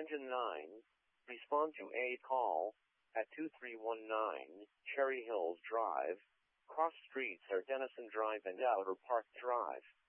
Engine 9, respond to a call at 2319 Cherry Hills Drive. Cross streets are Denison Drive and Outer Park Drive.